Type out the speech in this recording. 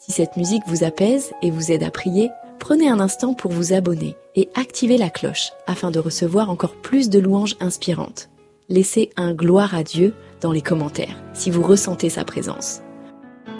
Si cette musique vous apaise et vous aide à prier, prenez un instant pour vous abonner et activez la cloche afin de recevoir encore plus de louanges inspirantes. Laissez un gloire à Dieu dans les commentaires si vous ressentez sa présence.